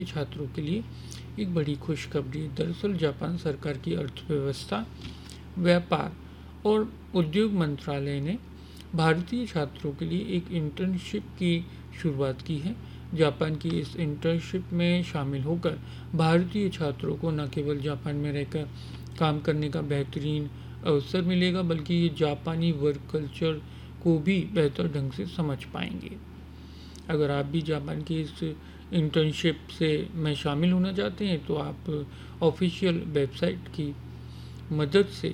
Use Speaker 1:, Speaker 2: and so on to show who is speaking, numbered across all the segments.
Speaker 1: छात्रों के लिए एक बड़ी खुशखबरी। दरअसल जापान सरकार की अर्थव्यवस्था, व्यापार और उद्योग मंत्रालय ने भारतीय छात्रों के लिए एक इंटर्नशिप की शुरुआत की है। जापान की इस इंटर्नशिप में शामिल होकर भारतीय छात्रों को न केवल जापान में रहकर काम करने का बेहतरीन अवसर मिलेगा, बल्कि ये जापानी वर्क कल्चर को भी बेहतर ढंग से समझ पाएंगे। अगर आप भी जापान की इस इंटर्नशिप से में शामिल होना चाहते हैं तो आप ऑफिशियल वेबसाइट की मदद से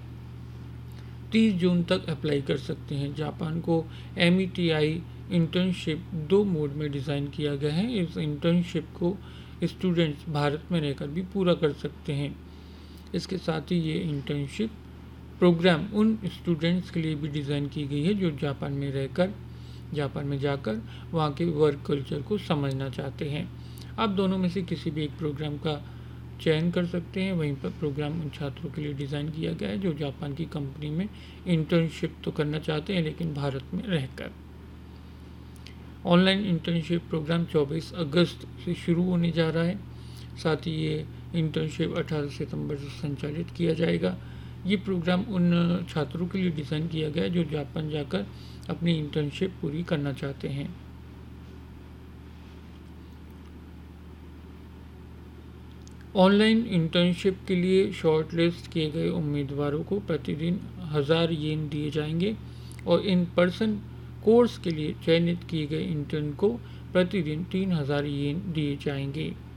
Speaker 1: 30 जून तक अप्लाई कर सकते हैं। जापान को METI इंटर्नशिप 2 मोड में डिज़ाइन किया गया है। इस इंटर्नशिप को स्टूडेंट्स भारत में रहकर भी पूरा कर सकते हैं। इसके साथ ही ये इंटर्नशिप प्रोग्राम उन स्टूडेंट्स के लिए भी डिज़ाइन की गई है जो जापान में जाकर वहाँ के वर्क कल्चर को समझना चाहते हैं। आप दोनों में से किसी भी एक प्रोग्राम का चयन कर सकते हैं। वहीं पर प्रोग्राम उन छात्रों के लिए डिज़ाइन किया गया है जो जापान की कंपनी में इंटर्नशिप तो करना चाहते हैं लेकिन भारत में रहकर। ऑनलाइन इंटर्नशिप प्रोग्राम 24 अगस्त से शुरू होने जा रहा है। साथ ही ये इंटर्नशिप 18 सितंबर से संचालित किया जाएगा। ये प्रोग्राम उन छात्रों के लिए डिज़ाइन किया गया है जो जापान जाकर अपनी इंटर्नशिप पूरी करना चाहते हैं। ऑनलाइन इंटर्नशिप के लिए शॉर्टलिस्ट किए गए उम्मीदवारों को प्रतिदिन 1000 येन दिए जाएंगे और इन पर्सन कोर्स के लिए चयनित किए गए इंटर्न को प्रतिदिन 3000 येन दिए जाएंगे।